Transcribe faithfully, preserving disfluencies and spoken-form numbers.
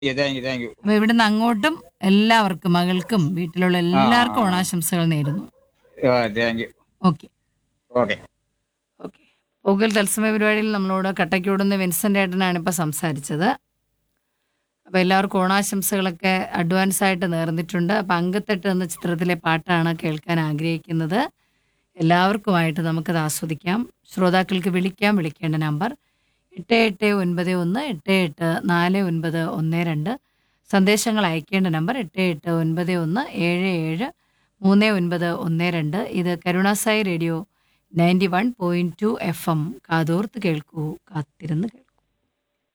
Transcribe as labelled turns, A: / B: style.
A: Thank you thank you.
B: അപ്പൊ ഇവിടുന്ന് അങ്ങോട്ടും എല്ലാവർക്കും, മകൾക്കും വീട്ടിലുള്ള
A: ആ
B: എല്ലാവർക്കും ഓണാശംസകൾ നേരുന്നു.
A: Thank you.
B: Okay.
A: Okay.
B: Okay. പോകൽ തത്സമയ പരിപാടിയിൽ നമ്മളോട് കട്ടയ്ക്കോടുന്ന വിൻസെന്റ് ഏട്ടനാണ് ഇപ്പൊ സംസാരിച്ചത്. അപ്പൊ എല്ലാവർക്കും ഓണാശംസകളൊക്കെ അഡ്വാൻസ് ആയിട്ട് നേർന്നിട്ടുണ്ട്. അപ്പൊ അങ്കത്തെട്ട് എന്ന ചിത്രത്തിലെ പാട്ടാണ് കേൾക്കാൻ ആഗ്രഹിക്കുന്നത്. എല്ലാവർക്കുമായിട്ട് നമുക്കത് ആസ്വദിക്കാം. ശ്രോതാക്കൾക്ക് വിളിക്കാം. വിളിക്കേണ്ട നമ്പർ എട്ട് എട്ട് ഒൻപത് ഒന്ന് എട്ട് എട്ട് നാല് ഒൻപത് ഒന്ന് രണ്ട്. സന്ദേശങ്ങൾ അയക്കേണ്ട നമ്പർ എട്ട് എട്ട് ഒൻപത് ഒന്ന് ഏഴ് ഏഴ് മൂന്ന് ഒൻപത് ഒന്ന് രണ്ട്. ഇത് Karunasai radio ninety one point two F M. കാതോർത്ത് കേൾക്കൂ, കാത്തിരുന്ന് കേൾക്കൂ.